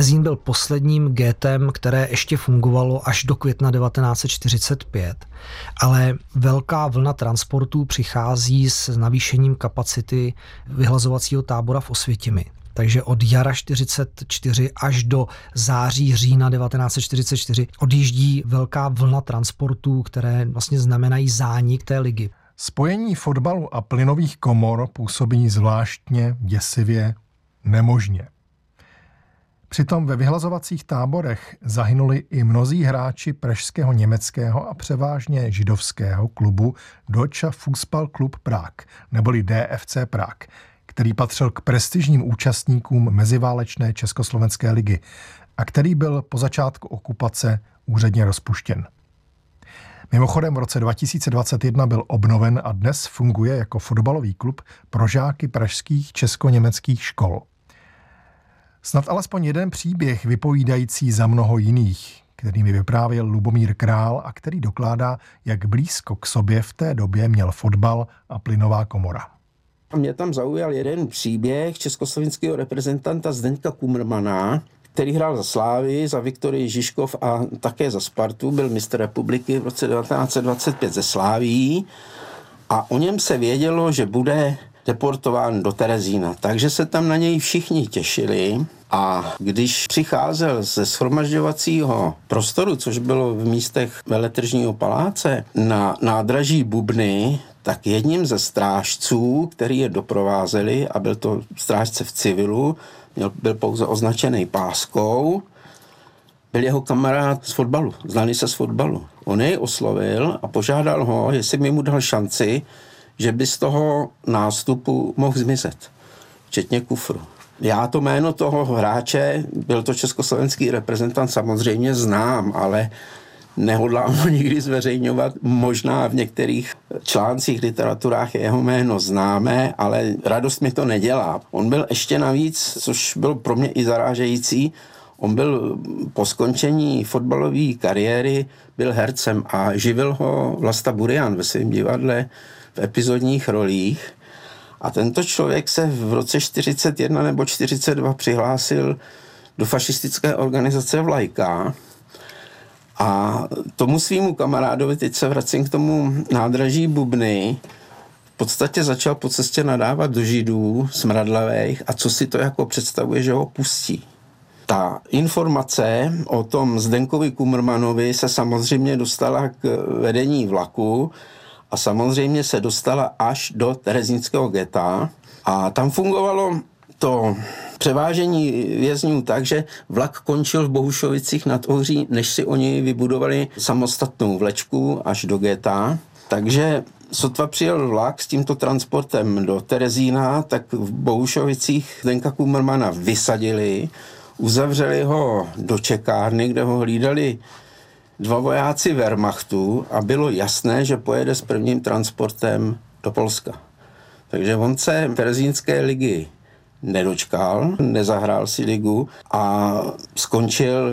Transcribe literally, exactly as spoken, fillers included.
Terezín byl posledním gétem, které ještě fungovalo až do května devatenáct set čtyřicet pět, ale velká vlna transportů přichází s navýšením kapacity vyhlazovacího tábora v Osvětimi. Takže od jara čtyřicet čtyři až do září, října devatenáct set čtyřicet čtyři odjíždí velká vlna transportů, které vlastně znamenají zánik té ligy. Spojení fotbalu a plynových komor působí zvláštně, děsivě, nemožně. Přitom ve vyhlazovacích táborech zahynuli i mnozí hráči pražského německého a převážně židovského klubu Deutscher Fußball-Klub Prag, neboli D F C Prah, který patřil k prestižním účastníkům meziválečné Československé ligy a který byl po začátku okupace úředně rozpuštěn. Mimochodem v roce dva tisíce dvacet jedna byl obnoven a dnes funguje jako fotbalový klub pro žáky pražských česko-německých škol. Snad alespoň jeden příběh vypovídající za mnoho jiných, který mi vyprávěl Lubomír Král a který dokládá, jak blízko k sobě v té době měl fotbal a plynová komora. Mě tam zaujal jeden příběh československého reprezentanta Zdeňka Kumrmana, který hrál za Slávy, za Viktorii Žižkov a také za Spartu. Byl mistr republiky v roce devatenáct set dvacet pět ze Sláví a o něm se vědělo, že bude deportován do Terezína. Takže se tam na něj všichni těšili a když přicházel ze shromažďovacího prostoru, což bylo v místech Veletržního paláce, na nádraží Bubny, tak jedním ze strážců, který je doprovázeli, a byl to strážce v civilu, měl, byl pouze označený páskou, byl jeho kamarád z fotbalu, znali se z fotbalu. On jej oslovil a požádal ho, jestli by mu dal šanci, že by z toho nástupu mohl zmizet, včetně kufru. Já to jméno toho hráče, byl to československý reprezentant, samozřejmě znám, ale nehodlám ho nikdy zveřejňovat. Možná v některých článcích, literaturách je jeho jméno známé, ale radost mi to nedělá. On byl ještě navíc, což bylo pro mě i zarážející, on byl po skončení fotbalové kariéry, byl hercem a živil ho Vlasta Burian ve svém divadle v epizodních rolích. A tento člověk se v roce čtyřicet jedna nebo čtyřicet dva přihlásil do fašistické organizace Vlajka. A tomu svýmu kamarádovi, teď se vracím k tomu nádraží Bubny, v podstatě začal po cestě nadávat do Židů smradlavých a co si to jako představuje, že ho pustí. Ta informace o tom Zdenkovi Kumrmanovi se samozřejmě dostala k vedení vlaku a samozřejmě se dostala až do terezínského geta a tam fungovalo to převážení vězňů tak, že vlak končil v Bohušovicích nad Ohří, než si oni vybudovali samostatnou vlečku až do geta. Takže sotva přijel vlak s tímto transportem do Terezína, tak v Bohušovicích Zdenka Kumrmana vysadili, uzavřeli ho do čekárny, kde ho hlídali dva vojáci Wehrmachtu a bylo jasné, že pojede s prvním transportem do Polska. Takže on se terezínské ligy nedočkal, nezahrál si ligu a skončil